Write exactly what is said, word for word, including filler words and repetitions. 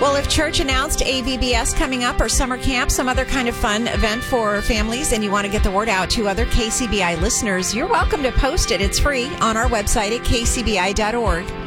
Well, if church announced A V B S coming up or summer camp, some other kind of fun event for families, and you want to get the word out to other K C B I listeners, you're welcome to post it. It's free on our website at k c b i dot org.